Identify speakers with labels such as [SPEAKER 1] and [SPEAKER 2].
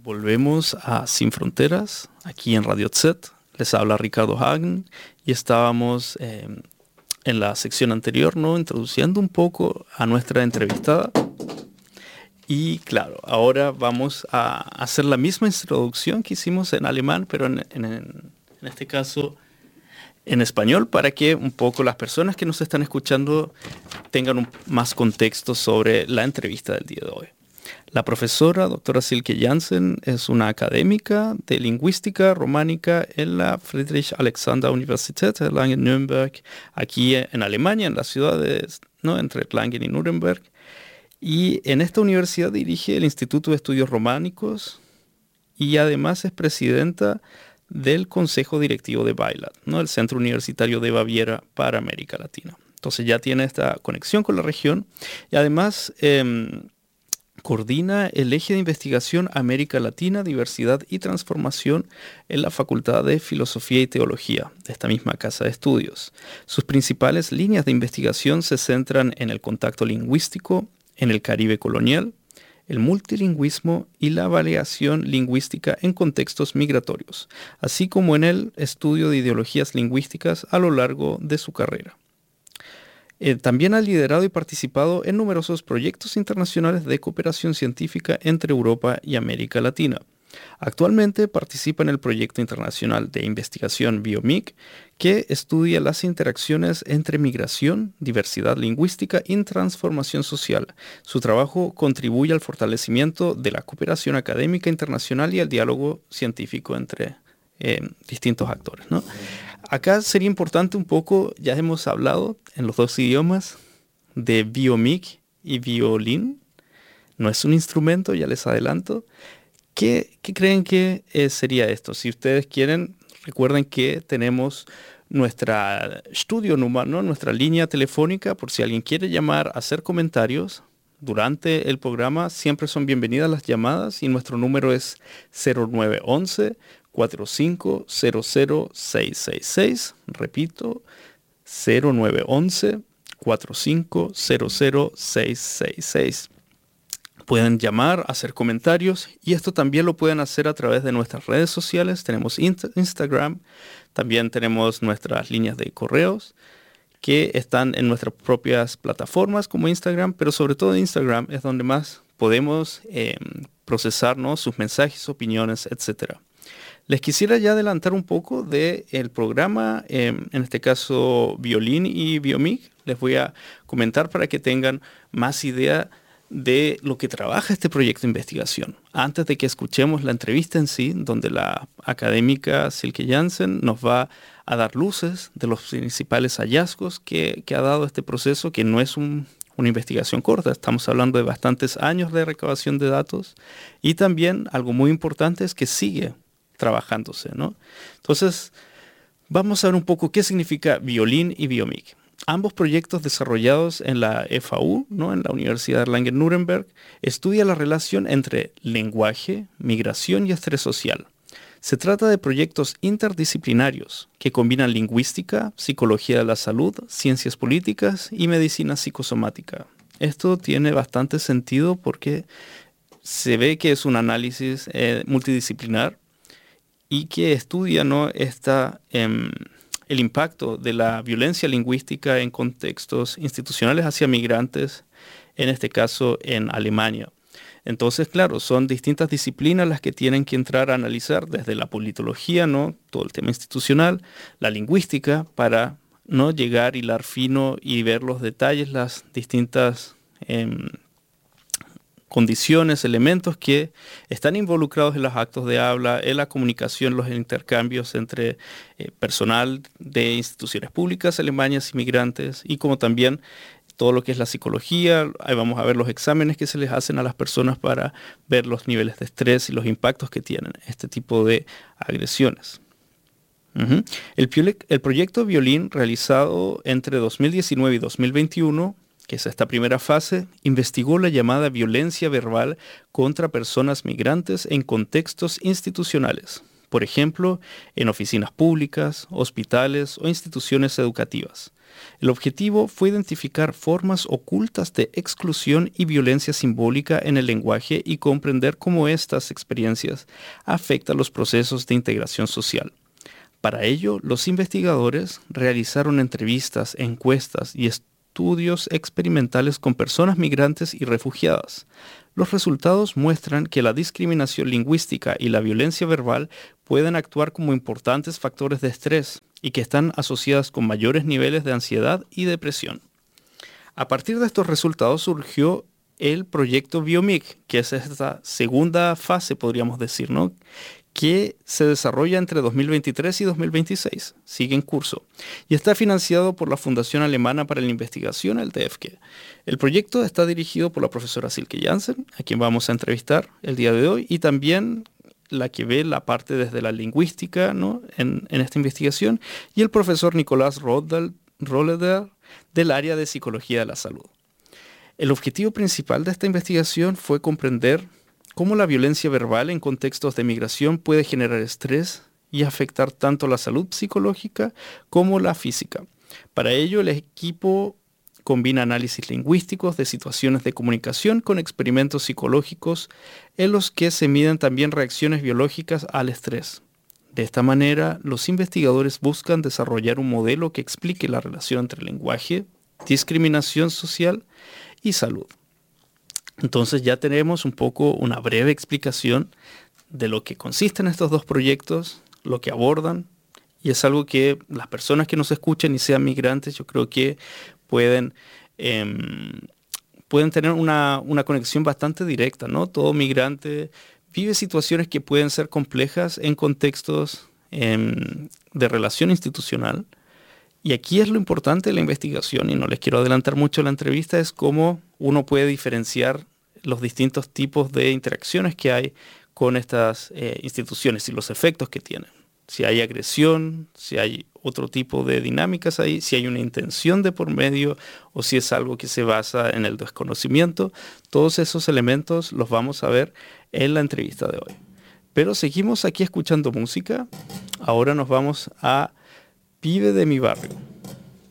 [SPEAKER 1] Volvemos a Sin Fronteras, aquí en Radio Z. Les habla Ricardo Hagen y estábamos en la sección anterior, ¿no?, introduciendo un poco a nuestra entrevistada. Y claro, ahora vamos a hacer la misma introducción que hicimos en alemán, pero en este caso en español, para que un poco las personas que nos están escuchando tengan más contexto sobre la entrevista del día de hoy. La profesora doctora Silke Jansen es una académica de lingüística románica en la Friedrich-Alexander-Universität Langen-Nürnberg, aquí en Alemania, en la ciudad de, ¿no?, entre Langen y Nuremberg. Y en esta universidad dirige el Instituto de Estudios Románicos y además es presidenta del Consejo Directivo de BILAT, ¿no?, el Centro Universitario de Baviera para América Latina. Entonces ya tiene esta conexión con la región y además coordina el eje de investigación América Latina, Diversidad y Transformación en la Facultad de Filosofía y Teología de esta misma casa de estudios. Sus principales líneas de investigación se centran en el contacto lingüístico en el Caribe colonial, el multilingüismo y la variación lingüística en contextos migratorios, así como en el estudio de ideologías lingüísticas a lo largo de su carrera. También ha liderado y participado en numerosos proyectos internacionales de cooperación científica entre Europa y América Latina. Actualmente participa en el proyecto internacional de investigación BioMIG, que estudia las interacciones entre migración, diversidad lingüística y transformación social. Su trabajo contribuye al fortalecimiento de la cooperación académica internacional y al diálogo científico entre distintos actores, ¿no? Acá sería importante un poco, ya hemos hablado en los dos idiomas de BioMIG y violín. No es un instrumento, ya les adelanto. ¿Qué creen que sería esto? Si ustedes quieren, recuerden que tenemos nuestra estudio número, ¿no?, nuestra línea telefónica, por si alguien quiere llamar, hacer comentarios durante el programa. Siempre son bienvenidas las llamadas y nuestro número es 0911 4500-666. Repito, 0911-4500-666. Pueden llamar, hacer comentarios y esto también lo pueden hacer a través de nuestras redes sociales. Tenemos Instagram, también tenemos nuestras líneas de correos que están en nuestras propias plataformas como Instagram, pero sobre todo Instagram es donde más podemos procesar, ¿no?, sus mensajes, opiniones, etc. Les quisiera ya adelantar un poco del programa, en este caso Violín y BioMIG. Les voy a comentar para que tengan más idea de lo que trabaja este proyecto de investigación. Antes de que escuchemos la entrevista en sí, donde la académica Silke Jansen nos va a dar luces de los principales hallazgos que ha dado este proceso, que no es una investigación corta. Estamos hablando de bastantes años de recabación de datos y también algo muy importante es que sigue trabajándose, ¿no? Entonces, vamos a ver un poco qué significa violín y BioMIG. Ambos proyectos desarrollados en la FAU, ¿no?, en la Universidad de Langen-Nuremberg, estudian la relación entre lenguaje, migración y estrés social. Se trata de proyectos interdisciplinarios que combinan lingüística, psicología de la salud, ciencias políticas y medicina psicosomática. Esto tiene bastante sentido porque se ve que es un análisis multidisciplinar y que estudia, ¿no?, el impacto de la violencia lingüística en contextos institucionales hacia migrantes, en este caso en Alemania. Entonces, claro, son distintas disciplinas las que tienen que entrar a analizar desde la politología, ¿no?, todo el tema institucional, la lingüística, para no llegar, hilar fino y ver los detalles, las distintas condiciones, elementos que están involucrados en los actos de habla, en la comunicación, los intercambios entre personal de instituciones públicas alemanas y migrantes, y como también todo lo que es la psicología. Ahí vamos a ver los exámenes que se les hacen a las personas para ver los niveles de estrés y los impactos que tienen este tipo de agresiones. El proyecto Violín, realizado entre 2019 y 2021, que es esta primera fase, investigó la llamada violencia verbal contra personas migrantes en contextos institucionales. por ejemplo, en oficinas públicas, hospitales o instituciones educativas. El objetivo fue identificar formas ocultas de exclusión y violencia simbólica en el lenguaje y comprender cómo estas experiencias afectan los procesos de integración social. Para ello, los investigadores realizaron entrevistas, encuestas y estudios experimentales con personas migrantes y refugiadas. Los resultados muestran que la discriminación lingüística y la violencia verbal pueden actuar como importantes factores de estrés y que están asociadas con mayores niveles de ansiedad y depresión. A partir de estos resultados surgió el proyecto Biomig, que es esta segunda fase, podríamos decir, ¿no?, que se desarrolla entre 2023 y 2026, sigue en curso, y está financiado por la Fundación Alemana para la Investigación, el DFG. El proyecto está dirigido por la profesora Silke Jansen, a quien vamos a entrevistar el día de hoy, y también la que ve la parte desde la lingüística, ¿no?, en esta investigación, y el profesor Nicolás Rohleder del área de Psicología de la Salud. El objetivo principal de esta investigación fue comprender cómo la violencia verbal en contextos de migración puede generar estrés y afectar tanto la salud psicológica como la física. Para ello, el equipo combina análisis lingüísticos de situaciones de comunicación con experimentos psicológicos en los que se miden también reacciones biológicas al estrés. De esta manera, los investigadores buscan desarrollar un modelo que explique la relación entre lenguaje, discriminación social y salud. Entonces ya tenemos un poco una breve explicación de lo que consisten estos dos proyectos, lo que abordan, y es algo que las personas que nos escuchen y sean migrantes, yo creo que pueden tener una conexión bastante directa, ¿no? Todo migrante vive situaciones que pueden ser complejas en contextos de relación institucional. Y aquí es lo importante de la investigación, y no les quiero adelantar mucho la entrevista, es cómo uno puede diferenciar los distintos tipos de interacciones que hay con estas instituciones y los efectos que tienen. Si hay agresión, si hay otro tipo de dinámicas ahí, si hay una intención de por medio o si es algo que se basa en el desconocimiento. Todos esos elementos los vamos a ver en la entrevista de hoy. Pero seguimos aquí escuchando música. Ahora nos vamos a Pibe de mi barrio.